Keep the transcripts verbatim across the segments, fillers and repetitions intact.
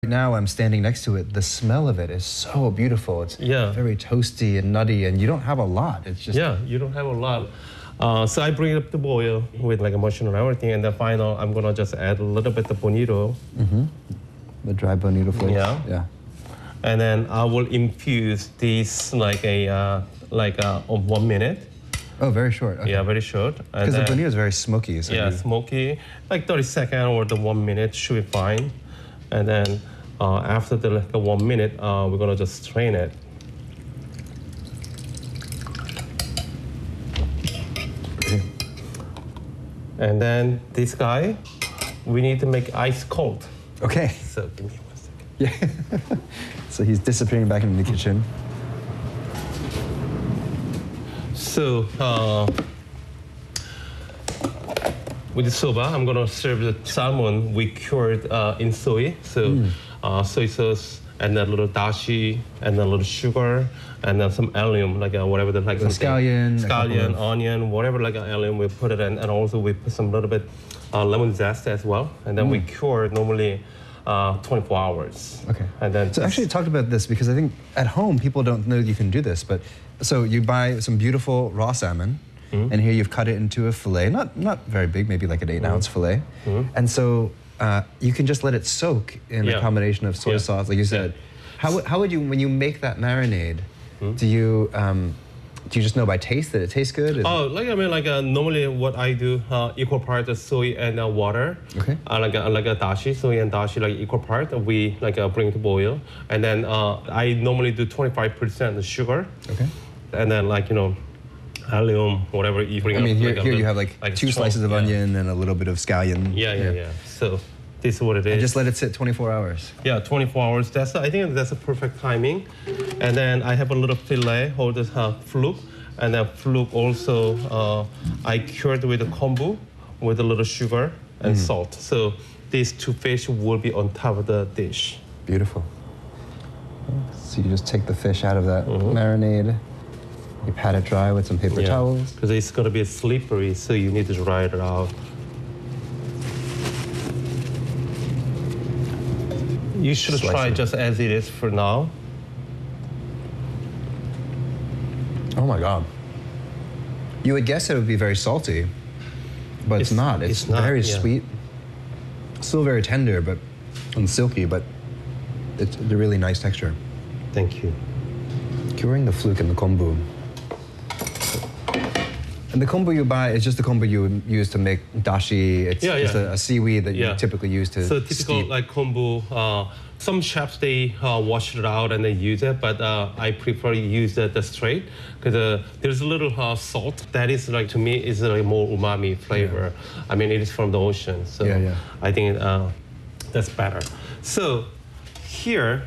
Now I'm standing next to it. The smell of it is so beautiful. It's Yeah. very toasty and nutty, and you don't have a lot. It's just Yeah, you don't have a lot. Uh, so I bring it up to boil with like a mushroom and everything, and then final, I'm gonna just add a little bit of bonito, the dry bonito flakes. Yeah. yeah. and then I will infuse this like a uh, like uh, of one minute. Oh, very short. Okay. Yeah, very short. And Because the then- bonito is very smoky. So Yeah, you- smoky, like thirty second or the one minute should be fine. And then uh, after the like, one minute, uh, we're gonna just strain it. Okay. And then this guy, we need to make ice cold. Okay. So give me one second. Yeah. So he's disappearing back into the kitchen. So uh, with the soba, I'm gonna serve the salmon we cured uh, in soy. So uh, soy sauce and a little dashi and a little sugar and then some allium, like uh, whatever the like The something- scallion, a couple scallion, of- onion, whatever like uh, allium. We put it in, and also we put some little bit uh, lemon zest as well. And then we cure it normally uh, twenty-four hours. Okay. And then So actually talk about this because I think at home people don't know you can do this, but so you buy some beautiful raw salmon and here you've cut it into a fillet, not not very big, maybe like an eight ounce fillet. And so uh, you can just let it soak in a Yeah. combination of soy Yeah. sauce, like you said. How, would- how would you, when you make that marinade, do you um, do you just know by taste that it tastes good? Is- Oh, like I mean, like uh, normally what I do, uh, equal part of soy and uh, water. Okay. Uh, like a, like a dashi, soy and dashi, like equal part. We like uh, bring to boil, and then uh, I normally do twenty-five percent sugar, Okay. and then like you know, allium, whatever you bring. I mean, up, here, like a here you little- have like, two strong- slices of yeah. onion and a little bit of scallion. Yeah, yeah, yeah. So this is what it is. And just let it sit twenty-four hours. Yeah, twenty-four hours. That's I think that's a perfect timing. And then I have a little fillet, hold this uh, fluke, and then fluke also uh, I cured with the kombu, with a little sugar and salt. So these two fish will be on top of the dish. Beautiful. So you just take the fish out of that marinade, you pat it dry with some paper towels. Because it's gonna be slippery, so you need to dry it out. You should Slice try it. just as it is for now. Oh my God. You would guess it would be very salty, but it's, It's- not. It's, it's not, very yeah. sweet. Still very tender, but and silky, but it's a really nice texture. Thank you. Curing the fluke and the kombu. And the kombu you buy is just the kombu you would use to make dashi. It's Yeah, just yeah. A, a seaweed that Yeah. you typically use to So typical steep. like kombu. Uh, some chefs they uh, wash it out and they use it, but uh, I prefer use the, the straight because uh, there's a little uh, salt that is like to me is like more umami flavor. I mean it is from the ocean, so Yeah, yeah. I think uh, that's better. So here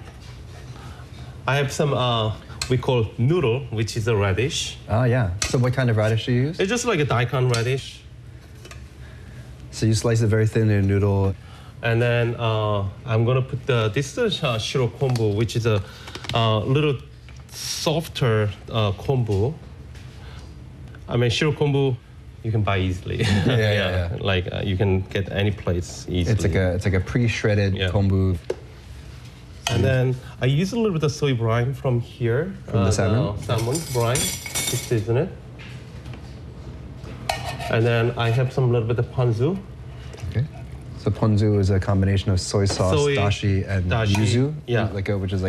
I have some uh, we call noodle, which is a radish. Ah, yeah. So what kind of radish do you use? It's just like a daikon radish. So you slice it very thin in a noodle. And then uh, I'm gonna put the this is uh, shiro kombu, which is a uh, little softer uh, kombu. I mean shiro kombu, you can buy easily. yeah, yeah. Like uh, you can get any place easily. It's like a it's like a pre-shredded Yeah. kombu. And then I use a little bit of soy brine from here. From the salmon? salmon brine, to season it. And then I have some little bit of ponzu. Okay. So ponzu is a combination of soy sauce, Soy, dashi, and dashi, yuzu, yeah. like a, which is like